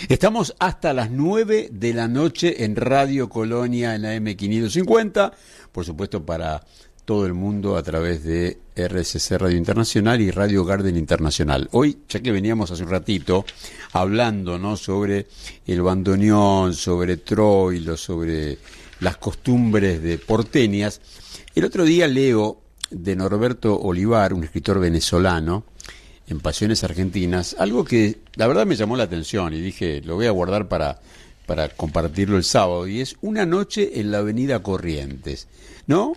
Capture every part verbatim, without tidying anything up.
Estamos hasta las nueve de la noche en Radio Colonia en la M quinientos cincuenta, por supuesto para todo el mundo a través de R S C Radio Internacional y Radio Garden Internacional. Hoy, ya que veníamos hace un ratito hablando, ¿no?, sobre el bandoneón, sobre Troilo, sobre las costumbres de porteñas, el otro día leo de Norberto Olivar, un escritor venezolano, en Pasiones Argentinas, algo que la verdad me llamó la atención y dije, lo voy a guardar para, para compartirlo el sábado, y es Una noche en la avenida Corrientes, ¿no?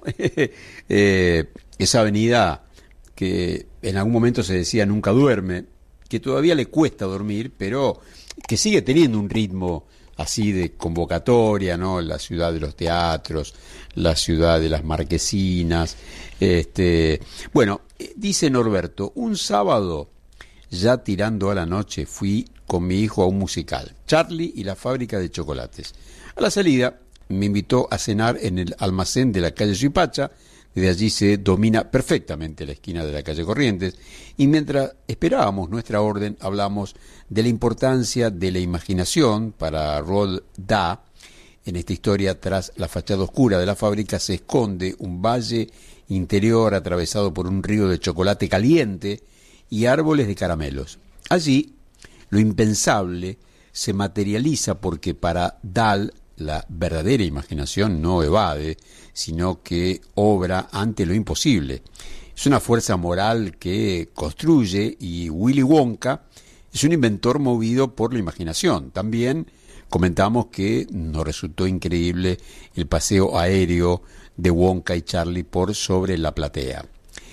eh, esa avenida que en algún momento se decía nunca duerme, que todavía le cuesta dormir, pero que sigue teniendo un ritmo así de convocatoria, ¿no? La ciudad de los teatros, la ciudad de las marquesinas. Este, bueno, dice Norberto, un sábado, ya tirando a la noche, fui con mi hijo a un musical, Charlie y la fábrica de chocolates. A la salida me invitó a cenar en el almacén de la calle Suipacha. Desde allí se domina perfectamente la esquina de la calle Corrientes, y mientras esperábamos nuestra orden hablamos de la importancia de la imaginación. Para Roald Dahl, en esta historia, tras la fachada oscura de la fábrica se esconde un valle interior atravesado por un río de chocolate caliente y árboles de caramelos. Allí lo impensable se materializa, porque para Dahl la verdadera imaginación no evade, sino que obra ante lo imposible. Es una fuerza moral que construye, y Willy Wonka es un inventor movido por la imaginación. También comentamos que nos resultó increíble el paseo aéreo de Wonka y Charlie por sobre la platea.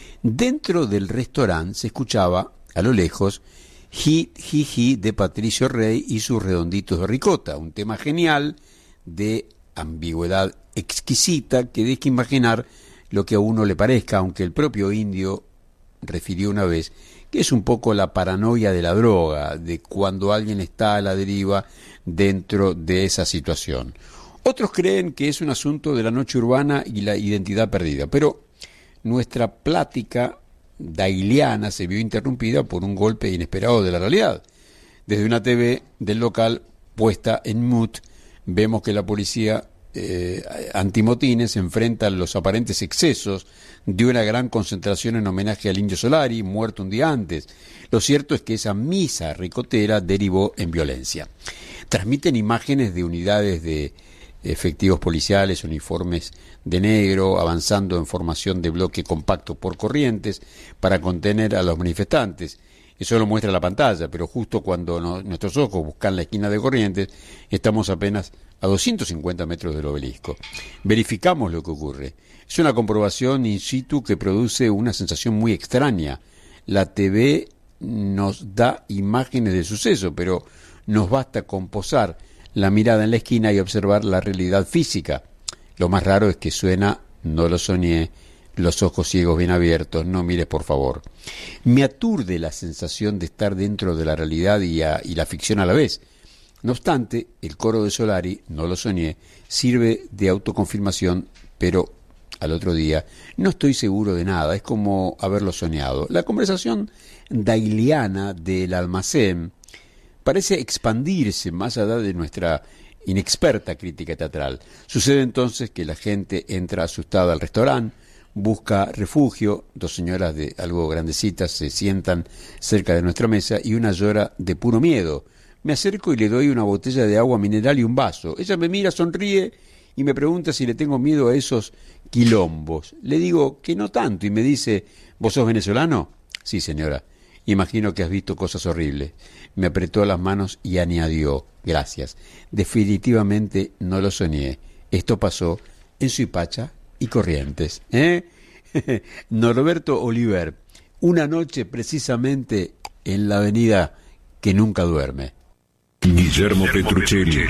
Dentro del restaurante se escuchaba a lo lejos Hit Hi Hi de Patricio Rey y sus redonditos de ricota, un tema genial de ambigüedad exquisita que deja imaginar lo que a uno le parezca, aunque el propio Indio refirió una vez que es un poco la paranoia de la droga, de cuando alguien está a la deriva dentro de esa situación. Otros creen que es un asunto de la noche urbana y la identidad perdida, pero nuestra plática dailiana se vio interrumpida por un golpe inesperado de la realidad. Desde una T V del local puesta en mute, vemos que la policía eh, antimotines enfrenta los aparentes excesos de una gran concentración en homenaje al Indio Solari, muerto un día antes. Lo cierto es que esa misa ricotera derivó en violencia. Transmiten imágenes de unidades de efectivos policiales, uniformes de negro, avanzando en formación de bloque compacto por Corrientes para contener a los manifestantes. Eso lo muestra la pantalla, pero justo cuando no, nuestros ojos buscan la esquina de Corrientes, estamos apenas a doscientos cincuenta metros del obelisco. Verificamos lo que ocurre. Es una comprobación in situ que produce una sensación muy extraña. La T V nos da imágenes del suceso, pero nos basta con posar la mirada en la esquina y observar la realidad física. Lo más raro es que suena "no lo soñé", los ojos ciegos bien abiertos, no mires por favor. Me aturde la sensación de estar dentro de la realidad y, a, y la ficción a la vez. No obstante, el coro de Solari, "no lo soñé", sirve de autoconfirmación, pero al otro día no estoy seguro de nada, es como haberlo soñado. La conversación dailiana del almacén parece expandirse más allá de nuestra inexperta crítica teatral. Sucede entonces que la gente entra asustada al restaurante, busca refugio, dos señoras de algo grandecitas se sientan cerca de nuestra mesa y una llora de puro miedo. Me acerco y le doy una botella de agua mineral y un vaso. Ella me mira, sonríe y me pregunta si le tengo miedo a esos quilombos. Le digo que no tanto y me dice, ¿vos sos venezolano? Sí, señora. Imagino que has visto cosas horribles. Me apretó las manos y añadió, gracias. Definitivamente no lo soñé. Esto pasó en Suipacha y Corrientes. ¿Eh? Norberto Oliver, una noche precisamente en la avenida que nunca duerme. Guillermo Petruccelli,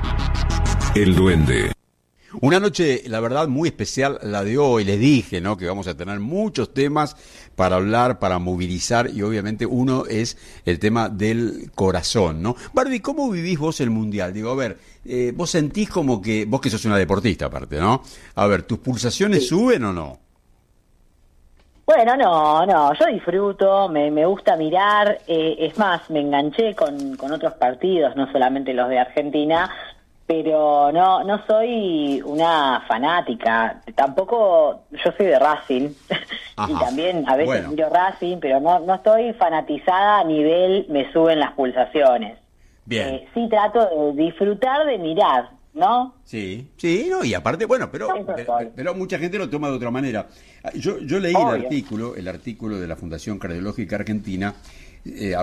el duende. Una noche, la verdad, muy especial la de hoy. Les dije, ¿no?, que vamos a tener muchos temas para hablar, para movilizar, y obviamente uno es el tema del corazón, ¿no? Barbie, ¿cómo vivís vos el Mundial? Digo, a ver, eh, vos sentís como que, vos que sos una deportista aparte, ¿no? A ver, ¿tus pulsaciones Sí. suben o no? Bueno, no, no, yo disfruto, me, me gusta mirar, eh, es más, me enganché con, con otros partidos, no solamente los de Argentina, pero no no soy una fanática, tampoco, yo soy de Racing, Ajá. y también a veces Bueno. miro Racing, pero no, no estoy fanatizada a nivel, me suben las pulsaciones. Bien. Eh, sí trato de disfrutar de mirar, ¿no? Sí, sí, no, y aparte, bueno, pero, Eso pero, soy. pero mucha gente lo toma de otra manera. Yo, yo leí Obvio. el artículo, el artículo de la Fundación Cardiológica Argentina, eh,